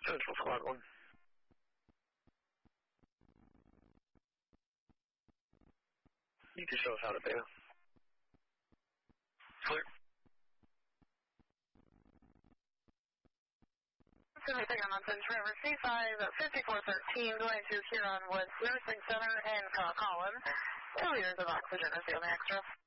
Central Squad 1. You can show us how to Beta. Clear. Everything on Mountain River C5 5413 going to Huron Woods Nursing Center and Collins. 2 liters of oxygen is the extra.